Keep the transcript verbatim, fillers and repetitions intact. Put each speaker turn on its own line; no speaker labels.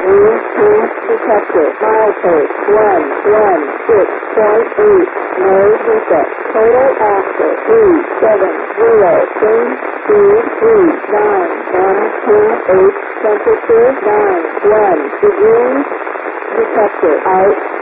Bluetooth detected. Milepost one one six point eight. No defect. Total active three seven zero. Train speed three nine one two eight. Temperature nine one degrees. Detected. Out.